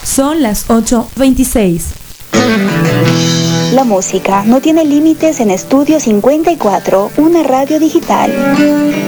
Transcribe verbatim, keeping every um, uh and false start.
Son las ocho veintiséis. La música no tiene límites en Estudio cincuenta y cuatro, una radio digital.